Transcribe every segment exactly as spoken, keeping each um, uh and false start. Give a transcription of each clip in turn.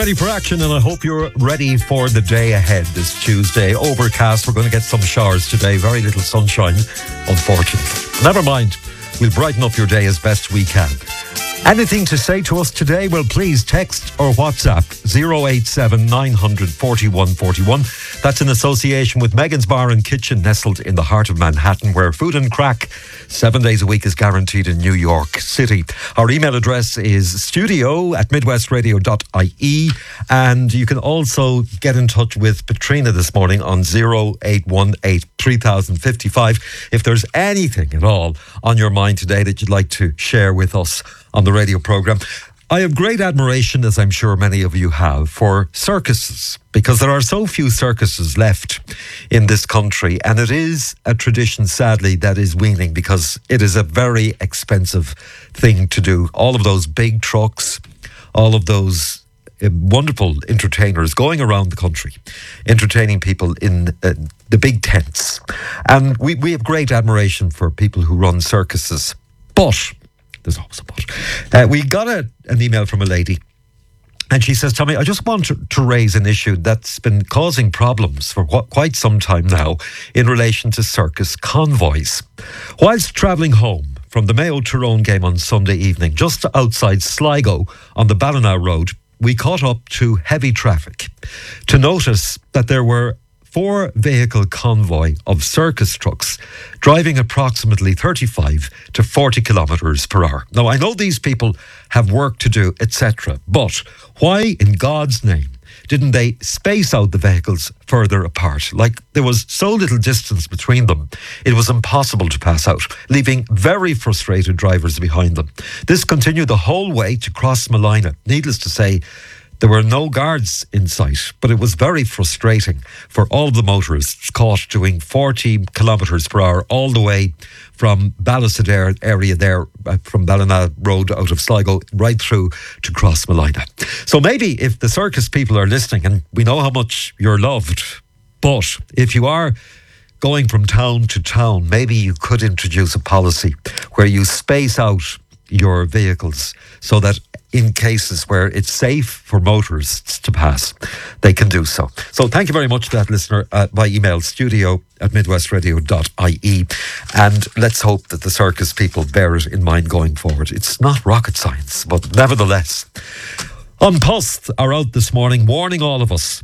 ready for action, and I hope you're ready for the day ahead this Tuesday. Overcast, we're going to get some showers today. Very little sunshine, unfortunately. Never mind, we'll brighten up your day as best we can. Anything to say to us today? Well, please text or WhatsApp zero eight seven nine hundred forty-one forty-one. That's in association with Megan's Bar and Kitchen, nestled in the heart of Manhattan, where food and crack seven days a week is guaranteed in New York City. Our email address is studio at midwestradio dot I E, and you can also get in touch with Katrina this morning on zero eight one eight three thousand fifty-five if there's anything at all on your mind today that you'd like to share with us on the radio programme. I have great admiration, as I'm sure many of you have, for circuses, because there are so few circuses left in this country, and it is a tradition, sadly, that is waning, because it is a very expensive thing to do. All of those big trucks, all of those uh, wonderful entertainers going around the country, entertaining people in uh, the big tents. And we, we have great admiration for people who run circuses. But there's always a but. Uh, we got a, an email from a lady, and she says, Tommy, I just want to, to raise an issue that's been causing problems for wh- quite some time now in relation to circus convoys. Whilst travelling home from the Mayo Tyrone game on Sunday evening, just outside Sligo on the Ballina Road, we caught up to heavy traffic to notice that there were four vehicle convoy of circus trucks driving approximately thirty-five to forty kilometres per hour. Now, I know these people have work to do, et cetera, but why in God's name didn't they space out the vehicles further apart? Like, there was so little distance between them, it was impossible to pass out, leaving very frustrated drivers behind them. This continued the whole way to Crossmolina. Needless to say, there were no guards in sight, but it was very frustrating for all of the motorists caught doing forty kilometres per hour all the way from Ballysadare area there, uh, from Ballina Road out of Sligo, right through to Crossmolina. So maybe if the circus people are listening, and we know how much you're loved, but if you are going from town to town, maybe you could introduce a policy where you space out your vehicles so that in cases where it's safe for motorists to pass, they can do so. So thank you very much to that listener uh, by email, studio at midwestradio dot I E, and let's hope that the circus people bear it in mind going forward. It's not rocket science, but nevertheless. An Post are out this morning warning all of us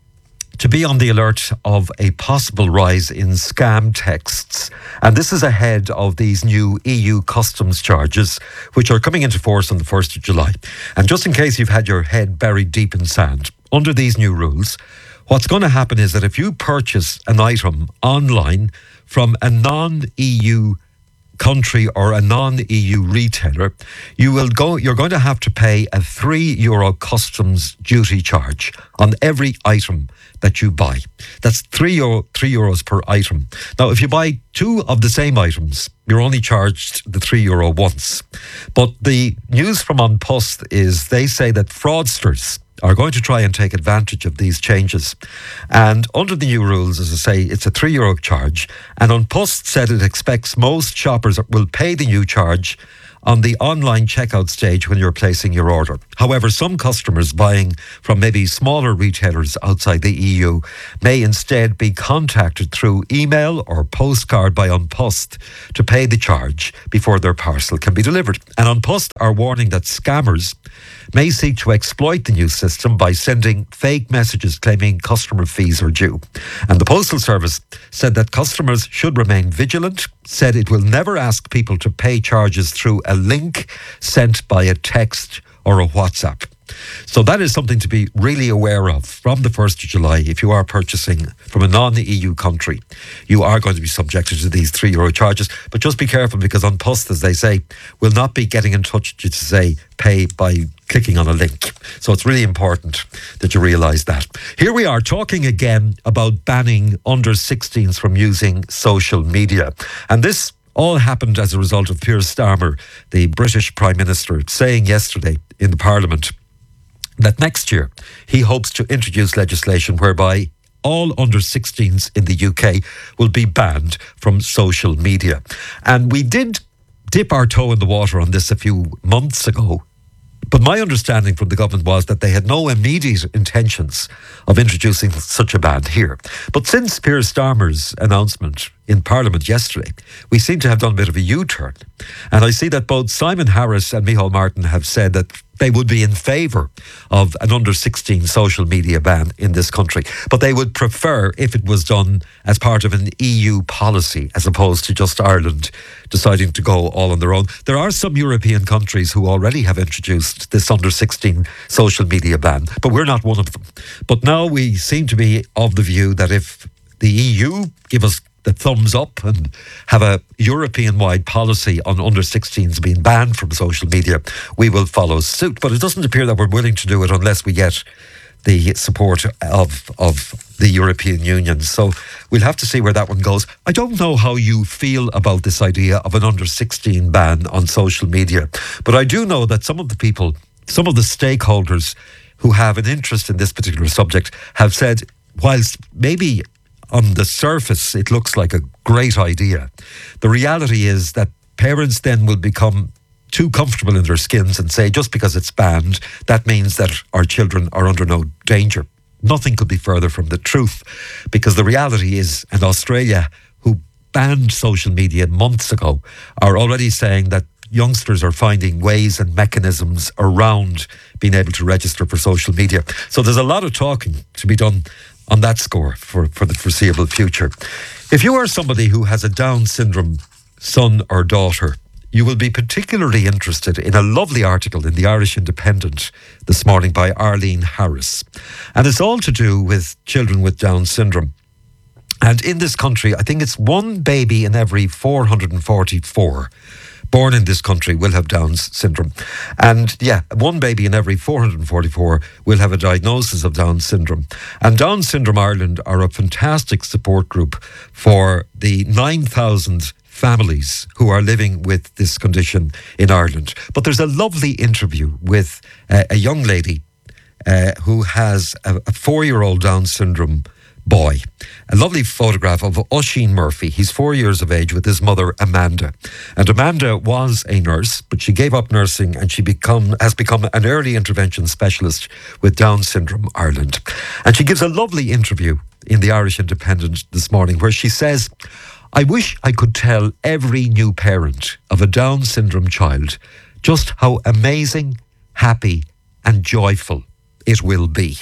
to be on the alert of a possible rise in scam texts. And this is ahead of these new E U customs charges, which are coming into force on the first of July. And just in case you've had your head buried deep in sand, under these new rules, what's going to happen is that if you purchase an item online from a non-E U country or a non-E U retailer, you will go you're going to have to pay a three euro customs duty charge on every item that you buy. That's three euro, three euros per item. Now, if you buy two of the same items, you're only charged the three euro once. But the news from An Post is they say that fraudsters are going to try and take advantage of these changes. And under the new rules, as I say, it's a three euro charge. And An Post said it expects most shoppers will pay the new charge on the online checkout stage when you're placing your order. However, some customers buying from maybe smaller retailers outside the E U may instead be contacted through email or postcard by An Post to pay the charge before their parcel can be delivered. And An Post are warning that scammers may seek to exploit the new system by sending fake messages claiming customer fees are due. And the Postal Service said that customers should remain vigilant, said it will never ask people to pay charges through a link sent by a text or a WhatsApp. So that is something to be really aware of from the first of July. If you are purchasing from a non-E U country, you are going to be subjected to these three euro charges. But just be careful, because An Post, as they say, will not be getting in touch with you to say pay by clicking on a link. So it's really important that you realise that. Here we are talking again about banning under sixteens from using social media. And this all happened as a result of Keir Starmer, the British Prime Minister, saying yesterday in the Parliament that next year he hopes to introduce legislation whereby all under sixteens in the U K will be banned from social media. And we did dip our toe in the water on this a few months ago, But my understanding from the government was that they had no immediate intentions of introducing such a ban here. But since Keir Starmer's announcement in Parliament yesterday, we seem to have done a bit of a U-turn. And I see that both Simon Harris and Micheál Martin have said that they would be in favour of an under sixteen social media ban in this country. But they would prefer if it was done as part of an E U policy as opposed to just Ireland deciding to go all on their own. There are some European countries who already have introduced this under sixteen social media ban, but we're not one of them. But now we seem to be of the view that if the E U give us the thumbs up and have a European-wide policy on under sixteens being banned from social media, we will follow suit. But it doesn't appear that we're willing to do it unless we get the support of of the European Union. So we'll have to see where that one goes. I don't know how you feel about this idea of an under sixteen ban on social media, but I do know that some of the people, some of the stakeholders who have an interest in this particular subject have said, whilst maybe on the surface it looks like a great idea, the reality is that parents then will become too comfortable in their skins and say just because it's banned, that means that our children are under no danger. Nothing could be further from the truth, because the reality is, and Australia, who banned social media months ago, are already saying that youngsters are finding ways and mechanisms around being able to register for social media. So there's a lot of talking to be done on that score for, for the foreseeable future. If you are somebody who has a Down syndrome son or daughter, you will be particularly interested in a lovely article in the Irish Independent this morning by Arlene Harris. And it's all to do with children with Down syndrome. And in this country, I think it's one baby in every four hundred forty-four born in this country will have Down syndrome. And yeah, one baby in every four hundred forty-four will have a diagnosis of Down syndrome. And Down Syndrome Ireland are a fantastic support group for the nine thousand families who are living with this condition in Ireland. But there's a lovely interview with uh, a young lady uh, who has a, a four-year-old Down syndrome boy. A lovely photograph of Oisin Murphy. He's four years of age with his mother, Amanda. And Amanda was a nurse, but she gave up nursing and she become has become an early intervention specialist with Down Syndrome Ireland. And she gives a lovely interview in the Irish Independent this morning where she says, "I wish I could tell every new parent of a Down syndrome child just how amazing, happy and joyful it will be.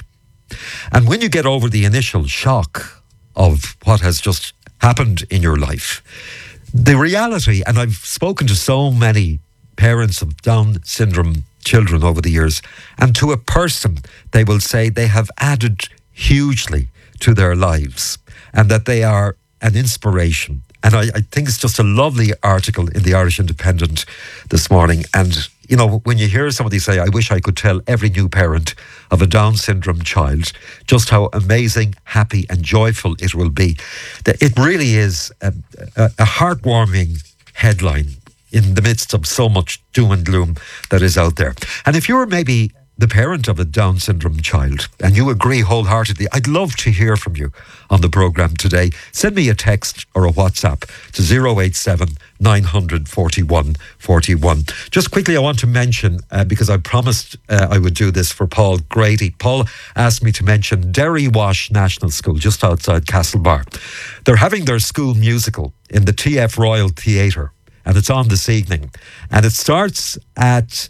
And when you get over the initial shock of what has just happened in your life, the reality," and I've spoken to so many parents of Down syndrome children over the years, and to a person, they will say they have added hugely to their lives and that they are an inspiration. And I, I think it's just a lovely article in the Irish Independent this morning. And, you know, when you hear somebody say, "I wish I could tell every new parent of a Down syndrome child just how amazing, happy and joyful it will be," that it really is a, a, a heartwarming headline in the midst of so much doom and gloom that is out there. And if you're maybe the parent of a Down syndrome child and you agree wholeheartedly, I'd love to hear from you on the programme today. Send me a text or a WhatsApp to zero eight seven nine hundred forty-one forty-one. Just quickly, I want to mention, uh, because I promised uh, I would do this for Paul Grady. Paul asked me to mention Derry Wash National School just outside Castlebar. They're having their school musical in the T F Royal Theatre, and it's on this evening. And it starts at